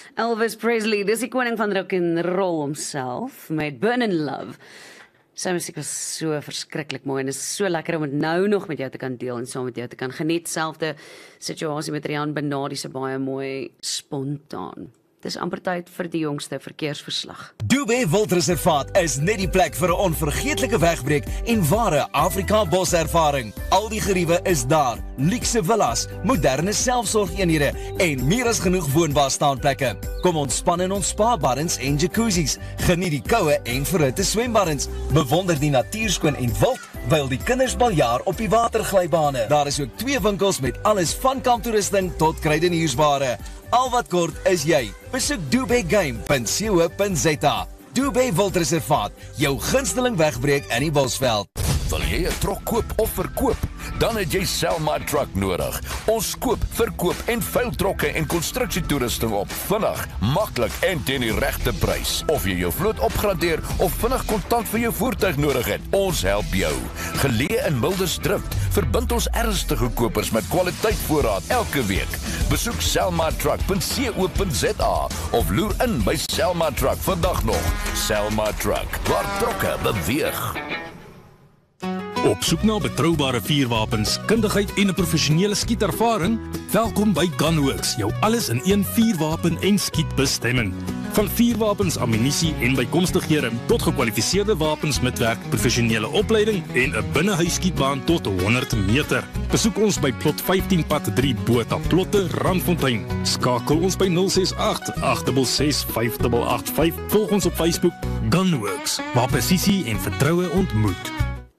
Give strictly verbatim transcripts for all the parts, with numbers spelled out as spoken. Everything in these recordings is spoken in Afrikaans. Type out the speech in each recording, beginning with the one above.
Elvis Presley, dis die koning van rock and roll homself, met Burnin' Love. Sy musiek was so verskriklik mooi, en is so lekker om het nou nog met jou te kan deel, en saam met jou te kan geniet. Selfde situasie met Rian Benadi se baie mooi spontaan. Dis amper tyd vir die jongste verkeersverslag. Dubé Wildreservaat is net die plek vir 'n onvergeetlike wegbreek en ware Afrika boservaring. Al die geriewe is daar, luukse villas, moderne selfsorgeenhede en meer as genoeg woonbare staanplekke. Kom ontspan in ons spa-baddens en jacuzzis, geniet die koue en verhitte swembaddens, bewonder die natuurskoon en wild, wyl die kinders baljaar op die waterglybane. Daar is ook twee winkels met alles van kamptoerusting tot kruideniersware. Al wat kort is jy. Besoek dubé game punt co punt za. Dubé Wildreservaat, jou gunsteling wegbreek in die Bosveld. Wil jy 'n trok koop of verkoop? Dan het jy Selma Truck nodig. Ons koop, verkoop en veil trokke en konstruksietoerusting op, vinnig, maklik en teen die regte prys. Of jy jou vloot opgradeer of vinnig kontant vir jou voertuig nodig het, ons help jou. Geleë in Mildersdrift, verbind ons ernstige kopers met kwaliteitvoorraad elke week. Besoek selma truck punt co punt za of loer in by Selma Truck vandag nog. Selma Truck, waar trokke beweeg. Op soek na betroubare vuurwapens, kundigheid en 'n professionele skietervaring? Welkom by Gunworks, jou alles in een vuurwapen en skietbestemming. Van vuurwapens, ammunisie en bykomstighede tot gekwalifiseerde wapens met werk, professionele opleiding en 'n binnehuisskietbaan tot honderd meter. Besoek ons by plot vyftien pad drie Botha Plotte, Randfontein. Skakel ons by nul ses agt agt ses ses vyf agt agt vyf. Volg ons op Facebook Gunworks, waar presisie en vertroue ontmoet.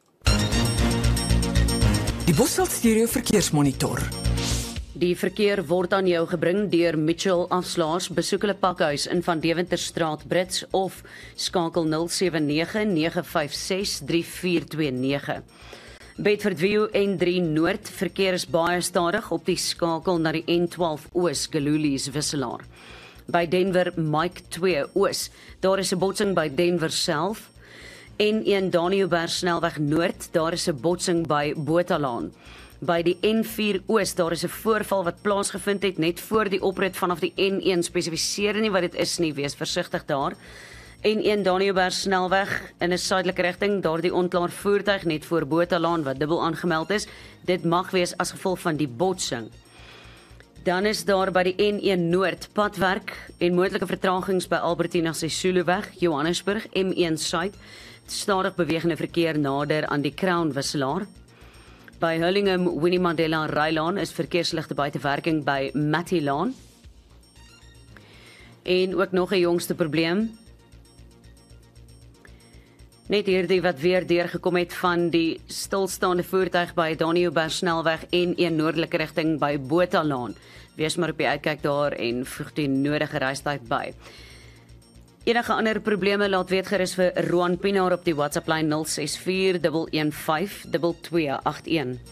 Die Bosveld Stereo Verkeersmonitor. Die verkeer word aan jou gebring deur Mitchell Afslaers. Besoek hulle pakhuis in Van Deventerstraat Brits of skakel nul sewe nege nege vyf ses drie vier twee nege. Bedfordview N drie Noord, verkeer is baie stadig op die skakel na die N twaalf Oos Galulies wisselaar. By Denver Mike twee Oos, daar is 'n botsing by Denver self. N een Daniëlberg snelweg Noord, daar is 'n botsing by Botalaan. By die N vier Oos, daar is 'n voorval wat plaasgevind het net voor die oprit vanaf die N een, spesifiseer nie wat dit is nie, wees versigtig daar. N een Daniëlberg snelweg in 'n suidelike rigting, daardie onklaar voertuig net voor Botalaan wat dubbel aangemeld is. Dit mag wees as gevolg van die botsing. Dan is daar by die N een Noord padwerk en moontlike vertragings by Albertina Sisuluweg, Johannesburg, M een Suid. Stadig bewegende verkeer nader aan die Crown wisselaar. By Hurlingham Winnie Mandela Rylaan is verkeersligte buite werking by Mattylaan. En ook nog 'n jongste probleem. Net hierdie wat weer deurgekom het van die stilstaande voertuig by Daniëlberg snelweg en een noordelike rigting by Botalaan. Wees maar op die uitkyk daar en voeg die nodige reistyd by. Enige ander probleme laat weet gerus vir Roan Pinaar op die WhatsApp lyn nul ses vier een een vyf twee twee agt een.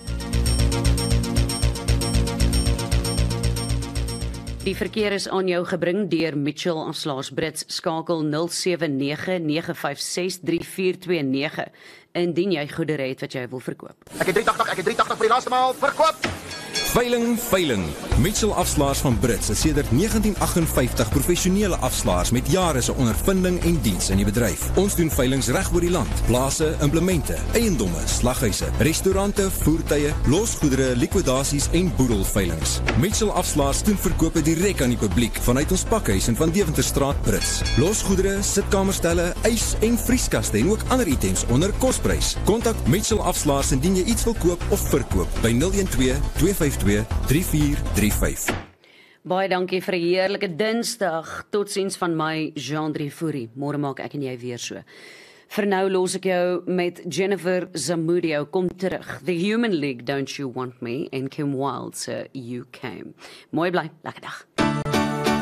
Die verkeer is aan jou gebring deur Mitchell Afslaers Brits, skakel nul sewe nege nege vyf ses drie vier twee nege indien jy goedere het wat jy wil verkoop. Ek het drie agt agt, ek het drie agt agt vir die laaste maal verkoop. Veiling, veiling. Mitchell Afslaers van Brits is sedert negentien agt vyftig professionele afslaers met jare se ondervinding en diens in die bedryf. Ons doen veilings reg oor die land. Plase, implemente, eiendomme, slaghuise, restaurante, voertuie, losgoedere, likwidasies en boedelveilings. Mitchell Afslaers doen verkope direk aan die publiek vanuit ons pakhuis in Van Deventerstraat Brits. Losgoedere, sitkamerstelle, ys en vrieskaste en ook ander items onder kosprys. Kontak Mitchell Afslaers indien jy iets wil koop of verkoop by nul een twee twee vyf twee drie vier drie vyf. Baie dankie vir 'n heerlike Dinsdag. Totsiens van my, Jean Driefouri. Môre maak ek en jy weer so. Vir nou los ek jou met Jennifer Zamudio, kom terug. The Human League, Don't You Want Me, en Kim Wilde se You Came. Mooi bly, lekker dag.